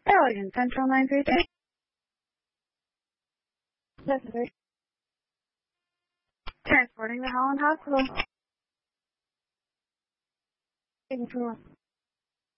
Arlington Central 933. Necessary. Transporting the Holland Hospital. Taking from